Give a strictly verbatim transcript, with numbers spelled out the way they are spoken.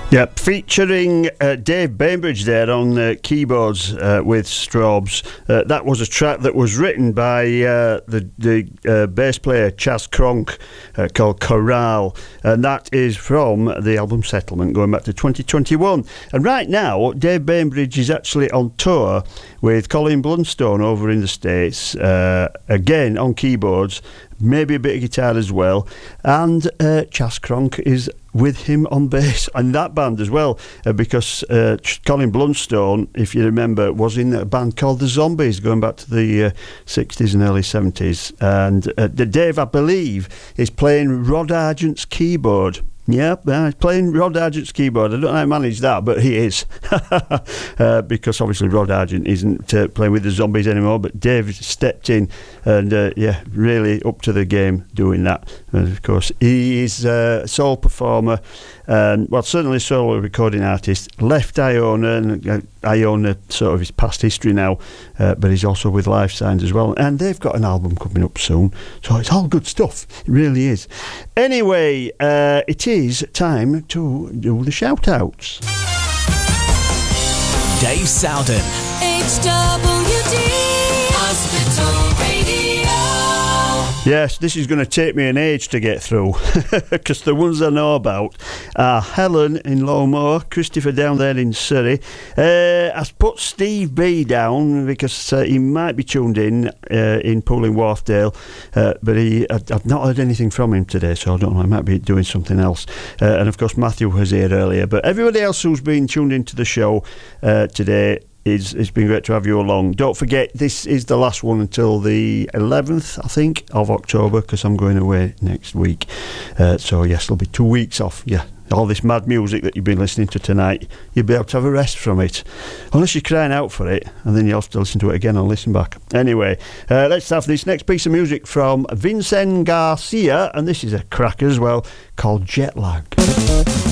Yep, featuring uh, Dave Bainbridge there on uh, keyboards uh, with Strawbs. Uh, that was a track that was written by uh, the, the uh, bass player Chas Cronk, uh, called Chorale, and that is from the album Settlement going back to twenty twenty-one. And right now Dave Bainbridge is actually on tour with Colin Blunstone over in the States, uh, again on keyboards, maybe a bit of guitar as well, and uh, Chas Cronk is with him on bass and that band as well, uh, because uh, Colin Blunstone, if you remember, was in a band called The Zombies going back to the uh, sixties and early seventies, and uh, Dave, I believe, is playing Rod Argent's keyboard. Yeah, uh, playing Rod Argent's keyboard. I don't know how I managed that, but he is. uh, because obviously Rod Argent isn't uh, playing with the Zombies anymore, but Dave stepped in and, uh, yeah, really up to the game doing that. And of course, he is a sole performer, um, well, certainly solo recording artist, left Iona, and uh, Iona sort of his past history now, uh, but he's also with Life Signs as well. And they've got an album coming up soon, so it's all good stuff. It really is. Anyway, uh, it is It's time to do the shout-outs. Dave Sowden. H W D Hospital Radio. Yes, this is going to take me an age to get through, because the ones I know about are Helen in Lowmore, Christopher down there in Surrey. Uh, I've put Steve B down because uh, he might be tuned in uh, in Pooling Wharfdale, uh, but he I, I've not heard anything from him today, so I don't know, I might be doing something else. Uh, and of course Matthew was here earlier, but everybody else who's been tuned into the show uh, today, It's, it's been great to have you along. Don't forget, this is the last one until the eleventh, I think, of October, because I'm going away next week. Uh, so, yes, there'll be two weeks off. Yeah, all this mad music that you've been listening to tonight, you'll be able to have a rest from it. Unless you're crying out for it, and then you'll have to listen to it again and listen back. Anyway, uh, let's have this next piece of music from Vincent Garcia, and this is a cracker as well, called Jet Lag.